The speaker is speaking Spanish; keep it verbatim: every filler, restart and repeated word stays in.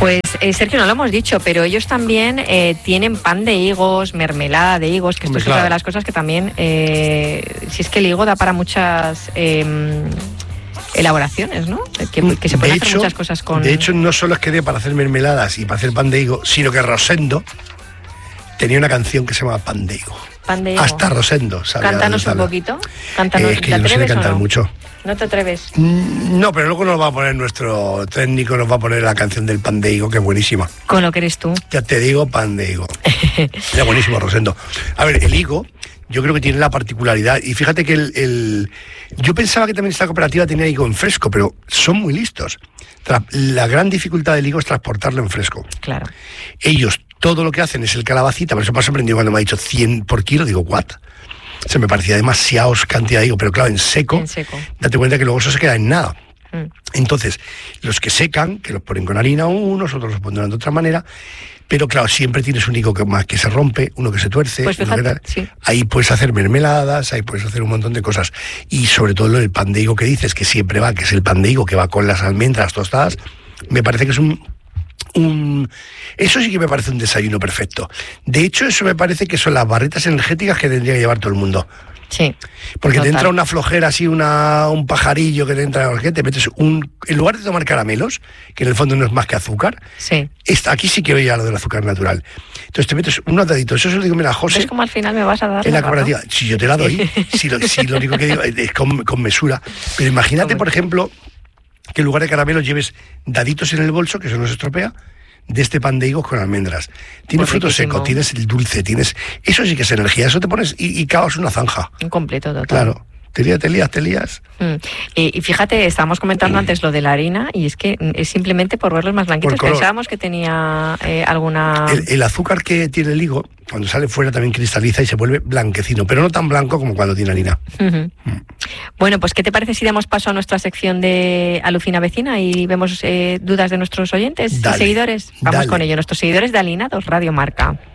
Pues eh, Sergio, no lo hemos dicho, pero ellos también eh, tienen pan de higos, mermelada de higos, que esto Hombre, es claro. otra de las cosas que también, eh, si es que el higo da para muchas eh, elaboraciones, ¿no? Que, que se pueden De hacer hecho, muchas cosas con... De hecho, no solo es que dé para hacer mermeladas y para hacer pan de higo, sino que Rosendo tenía una canción que se llama Pan de higo. Pan de higo. Hasta Rosendo sabía Cántanos un cantarla. poquito. Cántanos, Eh, es que ¿te yo no sé de atreves o cantar no? mucho. ¿No te atreves? Mm, No, pero luego nos va a poner nuestro técnico, nos va a poner la canción del pan de higo, que es buenísima. Con lo que eres tú. Ya te digo, pan de higo. Era buenísimo, Rosendo. A ver, el higo, yo creo que tiene la particularidad, y fíjate que el, el... yo pensaba que también esta cooperativa tenía higo en fresco, pero son muy listos. Tra- La gran dificultad del higo es transportarlo en fresco. Claro. Ellos todo lo que hacen es el calabacita, por eso me ha sorprendido cuando me ha dicho cien por kilo, digo, ¿what? Se me parecía demasiado cantidad de higo, pero claro, en seco, En seco. date cuenta que luego eso se queda en nada. Mm. Entonces, los que secan, que los ponen con harina unos, otros los pondrán de otra manera, pero claro, siempre tienes un higo que más que se rompe, uno que se tuerce, Pues uno que fíjate, tal. sí. Ahí puedes hacer mermeladas, ahí puedes hacer un montón de cosas. Y sobre todo lo del pan de higo que dices, que siempre va, que es el pan de higo que va con las almendras tostadas, me parece que es un... Un, eso sí que me parece un desayuno perfecto. De hecho, eso me parece que son las barritas energéticas que tendría que llevar todo el mundo. Sí. Porque Total. te entra una flojera así, una, un pajarillo que te entra, que te metes un... En lugar de tomar caramelos, que en el fondo no es más que azúcar, Sí. esta, aquí sí que oía lo del azúcar natural. Entonces te metes unos daditos, eso se lo digo, mira, José, ¿Ves cómo al final me vas a dar en la razón? cooperativa, si yo te la doy, si lo, si lo único que digo es con, con mesura. Pero imagínate, Con por ejemplo, que en lugar de caramelos lleves daditos en el bolso, que eso no se estropea, de este pan de higos con almendras. Tienes Pues fruto riquísimo. seco, tienes el dulce, tienes... Eso sí que es energía, eso te pones y, y caos una zanja. Un completo total. Claro, te lías, te lías, te lías. Mm. Y, y fíjate, estábamos comentando antes lo de la harina y es que mm, es simplemente por verlos más blanquitos. Por color. Pensábamos que tenía eh, alguna... El, el azúcar que tiene el higo, cuando sale fuera también cristaliza y se vuelve blanquecino, pero no tan blanco como cuando tiene harina. Ujú. Bueno, pues ¿qué te parece si damos paso a nuestra sección de Alucina Vecina y vemos eh, dudas de nuestros oyentes Dale, y seguidores? Vamos dale. con ello, nuestros seguidores de Alinados Radio Marca.